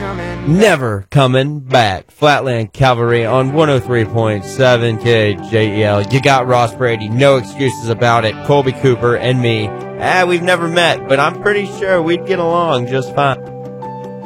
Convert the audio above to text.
Never coming back. Flatland Cavalry on 103.7 KJEL. You got Ross Brady, no excuses about it. Colby Cooper and me. We've never met, but I'm pretty sure we'd get along just fine.